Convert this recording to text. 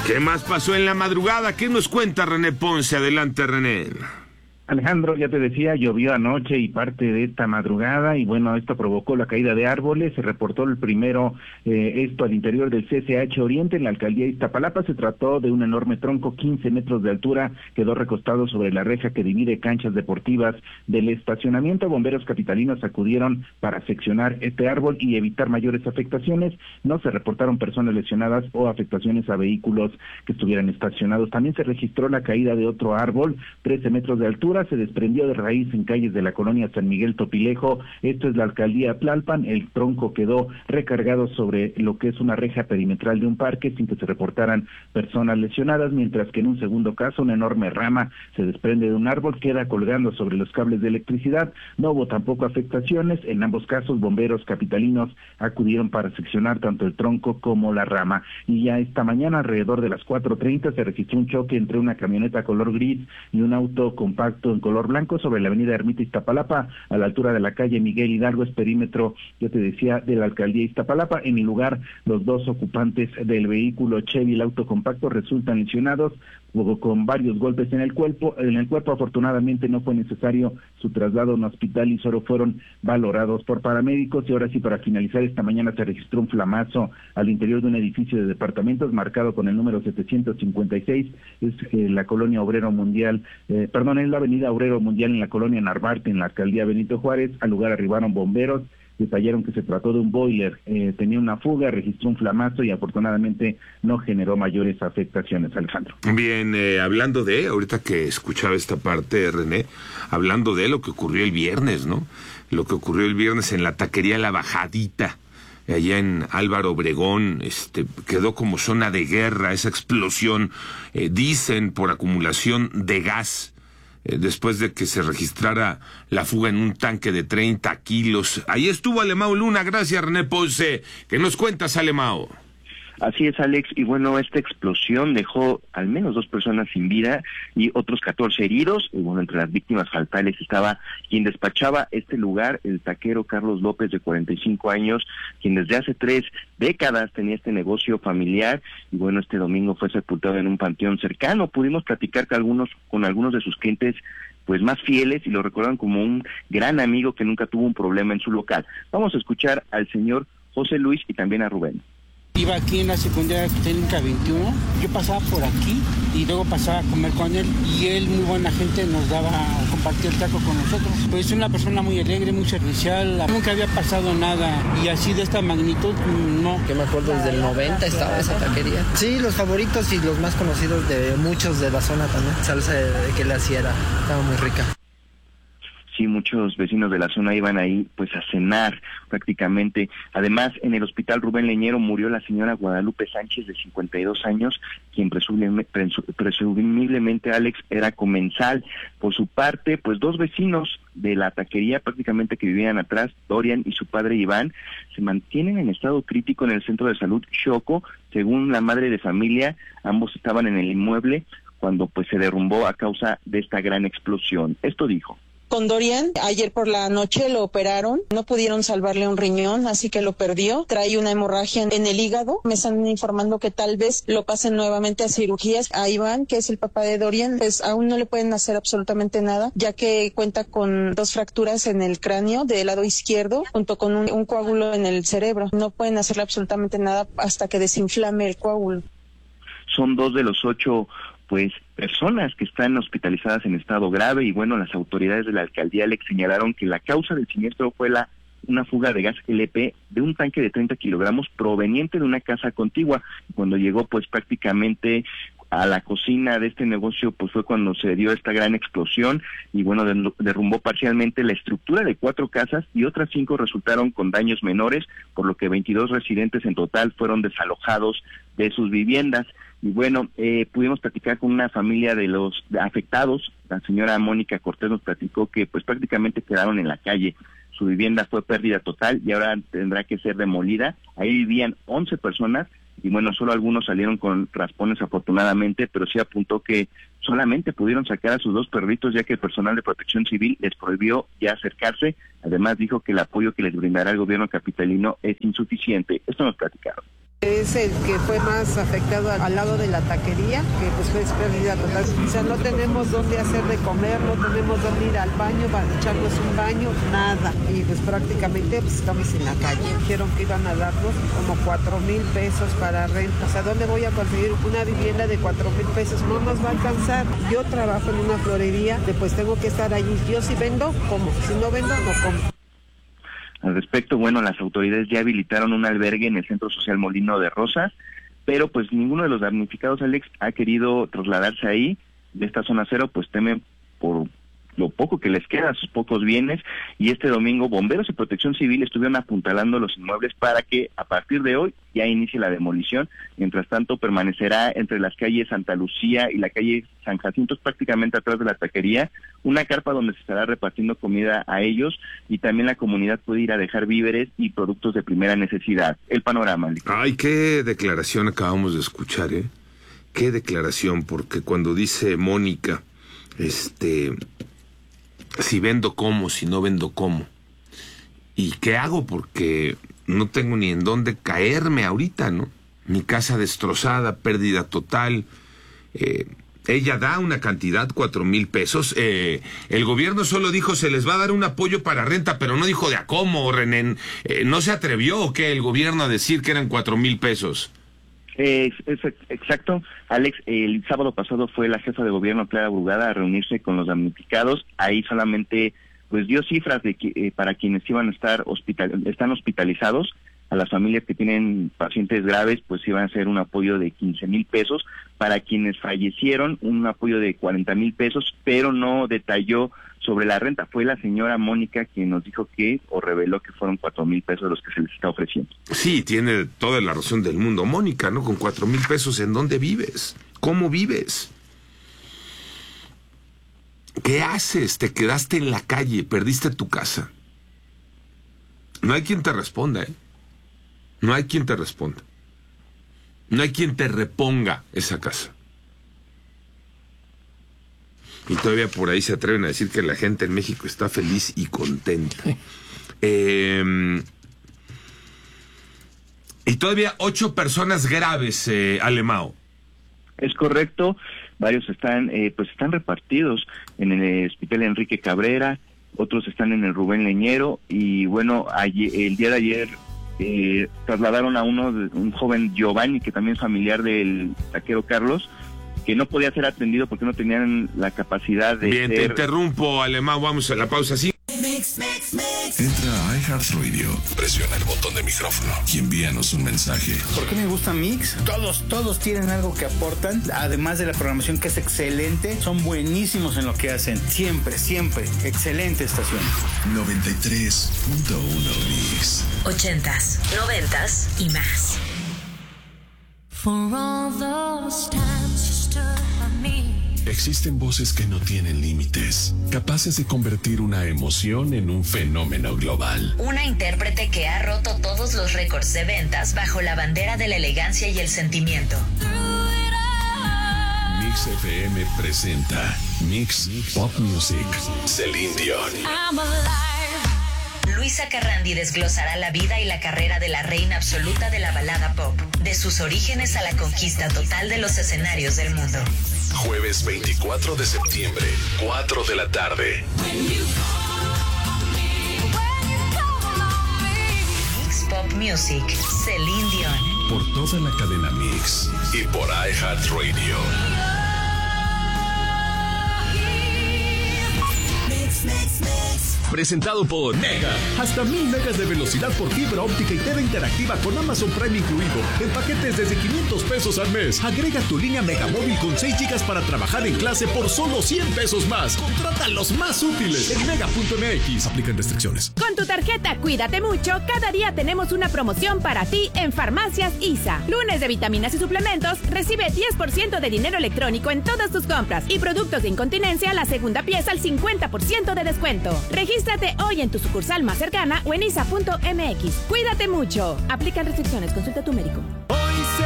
¿Qué más pasó en la madrugada? ¿Qué nos cuenta René Ponce? Adelante, René. Alejandro, ya te decía, llovió anoche y parte de esta madrugada y bueno, esto provocó la caída de árboles. Se reportó el primero esto al interior del CCH Oriente en la alcaldía de Iztapalapa. Se trató de un enorme tronco, 15 metros de altura, quedó recostado sobre la reja que divide canchas deportivas del estacionamiento. Bomberos capitalinos acudieron para seccionar este árbol y evitar mayores afectaciones. No se reportaron personas lesionadas o afectaciones a vehículos que estuvieran estacionados. También se registró la caída de otro árbol, 13 metros de altura, se desprendió de raíz en calles de la colonia San Miguel Topilejo. Esto es la alcaldía Tlalpan. El tronco quedó recargado sobre lo que es una reja perimetral de un parque sin que se reportaran personas lesionadas, mientras que en un segundo caso una enorme rama se desprende de un árbol, queda colgando sobre los cables de electricidad. No hubo tampoco afectaciones. En ambos casos bomberos capitalinos acudieron para seccionar tanto el tronco como la rama. Y ya esta mañana alrededor de las 4:30 se registró un choque entre una camioneta color gris y un auto compacto en color blanco sobre la avenida Ermita Iztapalapa, a la altura de la calle Miguel Hidalgo. Es perímetro, yo te decía, de la alcaldía Iztapalapa. En el lugar, los dos ocupantes del vehículo Chevy, el auto compacto, resultan lesionados con varios golpes en el cuerpo. Afortunadamente no fue necesario su traslado a un hospital y solo fueron valorados por paramédicos. Y ahora sí, para finalizar, esta mañana se registró un flamazo al interior de un edificio de departamentos marcado con el número 756, es la colonia Obrero Mundial, es la avenida Obrero Mundial en la colonia Narvarte, en la alcaldía Benito Juárez. Al lugar arribaron bomberos, detallaron que se trató de un boiler, tenía una fuga, registró un flamazo y afortunadamente no generó mayores afectaciones, Alejandro. Bien, hablando de, ahorita que escuchaba esta parte, René, hablando de lo que ocurrió el viernes, ¿no? Lo que ocurrió el viernes en la taquería La Bajadita, allá en Álvaro Obregón, quedó como zona de guerra esa explosión, dicen por acumulación de gas, después de que se registrara la fuga en un tanque de 30 kilos. Ahí estuvo Alemao Luna. Gracias, René Ponce. ¿Qué nos cuentas, Alemao? Así es, Alex, y bueno, esta explosión dejó al menos 2 personas sin vida y otros 14 heridos, y bueno, entre las víctimas fatales estaba quien despachaba este lugar, el taquero Carlos López, de 45 años, quien desde hace 3 décadas tenía este negocio familiar, y bueno, este domingo fue sepultado en un panteón cercano. Pudimos platicar con algunos de sus clientes pues más fieles, y lo recordaron como un gran amigo que nunca tuvo un problema en su local. Vamos a escuchar al señor José Luis y también a Rubén. Iba aquí en la secundaria técnica 21, yo pasaba por aquí y luego pasaba a comer con él, y él, muy buena gente, nos daba a compartir el taco con nosotros. Pues es una persona muy alegre, muy servicial, nunca había pasado nada, y así de esta magnitud, no. Yo me acuerdo desde el 90 estaba esa taquería. Sí, los favoritos y los más conocidos de muchos de la zona también. Salsa que le hacía estaba muy rica. Sí, muchos vecinos de la zona iban ahí pues a cenar prácticamente. Además, en el hospital Rubén Leñero murió la señora Guadalupe Sánchez, de 52 años, quien presumiblemente, Alex, era comensal. Por su parte, pues 2 vecinos de la taquería prácticamente que vivían atrás, Dorian y su padre Iván, se mantienen en estado crítico en el centro de salud Xoco. Según la madre de familia, ambos estaban en el inmueble cuando pues se derrumbó a causa de esta gran explosión. Esto dijo. Con Dorian, ayer por la noche lo operaron, no pudieron salvarle un riñón, así que lo perdió, trae una hemorragia en el hígado. Me están informando que tal vez lo pasen nuevamente a cirugías. A Iván, que es el papá de Dorian, pues aún no le pueden hacer absolutamente nada, ya que cuenta con 2 fracturas en el cráneo del lado izquierdo, junto con un coágulo en el cerebro. No pueden hacerle absolutamente nada hasta que desinflame el coágulo. Son 2 de los 8 personas que están hospitalizadas en estado grave, y bueno, las autoridades de la alcaldía le señalaron que la causa del siniestro fue una fuga de gas LP de un tanque de 30 kilogramos proveniente de una casa contigua. Cuando llegó pues prácticamente a la cocina de este negocio, pues fue cuando se dio esta gran explosión, y bueno, derrumbó parcialmente la estructura de 4 casas, y otras 5 resultaron con daños menores, por lo que 22 residentes en total fueron desalojados de sus viviendas. Y bueno, pudimos platicar con una familia de los afectados. La señora Mónica Cortés nos platicó que pues prácticamente quedaron en la calle. Su vivienda fue pérdida total y ahora tendrá que ser demolida. Ahí vivían 11 personas y bueno, solo algunos salieron con raspones afortunadamente, pero sí apuntó que solamente pudieron sacar a sus 2 perritos, ya que el personal de protección civil les prohibió ya acercarse. Además dijo que el apoyo que les brindará el gobierno capitalino es insuficiente. Esto nos platicaron. Es el que fue más afectado al lado de la taquería, que pues fue pérdida total. O sea, no tenemos dónde hacer de comer, no tenemos dónde ir al baño para echarnos un baño, nada. Y pues prácticamente pues estamos en la calle. Dijeron que iban a darnos como 4,000 pesos para renta. O sea, ¿dónde voy a conseguir una vivienda de 4,000 pesos? No nos va a alcanzar. Yo trabajo en una florería, pues tengo que estar allí. Yo si vendo, como. Si no vendo, no como. Al respecto, bueno, las autoridades ya habilitaron un albergue en el Centro Social Molino de Rosas, pero pues ninguno de los damnificados, Alex, ha querido trasladarse ahí. De esta zona cero, pues temen por lo poco que les queda, sus pocos bienes, y este domingo Bomberos y Protección Civil estuvieron apuntalando los inmuebles para que a partir de hoy ya inicie la demolición. Mientras tanto, permanecerá entre las calles Santa Lucía y la calle San Jacinto, prácticamente atrás de la taquería, una carpa donde se estará repartiendo comida a ellos, y también la comunidad puede ir a dejar víveres y productos de primera necesidad. El panorama. Ay, qué declaración acabamos de escuchar, ¿eh? Qué declaración, porque cuando dice Mónica, si vendo como, si no vendo como. ¿Y qué hago? Porque no tengo ni en dónde caerme ahorita, ¿no? Mi casa destrozada, pérdida total. Ella da una cantidad, 4,000 pesos. El gobierno solo dijo, se les va a dar un apoyo para renta, pero no dijo de a cómo, René. ¿No se atrevió o qué el gobierno a decir que eran 4,000 pesos? Es exacto, Alex. El sábado pasado fue la jefa de gobierno, Clara Brugada, a reunirse con los damnificados. Ahí solamente pues dio cifras de que para quienes iban a estar están hospitalizados. A las familias que tienen pacientes graves, pues iban a ser un apoyo de 15,000 pesos. Para quienes fallecieron, un apoyo de 40,000 pesos, pero no detalló sobre la renta. Fue la señora Mónica quien nos dijo reveló que fueron 4,000 pesos los que se les está ofreciendo. Sí, tiene toda la razón del mundo, Mónica, ¿no? Con 4,000 pesos, ¿en dónde vives? ¿Cómo vives? ¿Qué haces? Te quedaste en la calle, perdiste tu casa. No hay quien te responda, ¿eh? No hay quien te responda. No hay quien te reponga esa casa. Y todavía por ahí se atreven a decir que la gente en México está feliz y contenta. Y todavía 8 personas graves, Alemão. Es correcto. Varios están repartidos en el Hospital Enrique Cabrera, otros están en el Rubén Leñero, y bueno, el día de ayer trasladaron a un joven Giovanni, que también es familiar del taquero Carlos, que no podía ser atendido porque no tenían la capacidad de Bien, te interrumpo, Alemão, vamos a la pausa, sí. Entra a iHeartRadio, presiona el botón de micrófono y envíanos un mensaje. ¿Por qué me gusta Mix? Todos tienen algo que aportan, además de la programación que es excelente, son buenísimos en lo que hacen, siempre, excelente estación. 93.1 Mix. 80s, 90s y más. For all those times you stood by me. Existen voces que no tienen límites, capaces de convertir una emoción en un fenómeno global. Una intérprete que ha roto todos los récords de ventas bajo la bandera de la elegancia y el sentimiento. Mix FM presenta Mix Pop Music, Celine Dion. Luisa Carrandi desglosará la vida y la carrera de la reina absoluta de la balada pop, de sus orígenes a la conquista total de los escenarios del mundo. Jueves 24 de septiembre, 4 de la tarde. Mix Pop Music, Celine Dion. Por toda la cadena Mix y por iHeartRadio. Presentado por Mega. Hasta 1,000 megas de velocidad por fibra óptica y TV interactiva con Amazon Prime incluido. En paquetes desde 500 pesos al mes. Agrega tu línea Megamóvil con 6 gigas para trabajar en clase por solo 100 pesos más. Contrata los más útiles en mega.mx. Aplican restricciones. Con tu tarjeta Cuídate Mucho, cada día tenemos una promoción para ti en Farmacias ISA. Lunes de vitaminas y suplementos, recibe 10% de dinero electrónico en todas tus compras. Y productos de incontinencia, la segunda pieza al 50% de descuento. Regístrate hoy en tu sucursal más cercana o en isa.mx. Cuídate mucho. Aplican restricciones. Consulta a tu médico.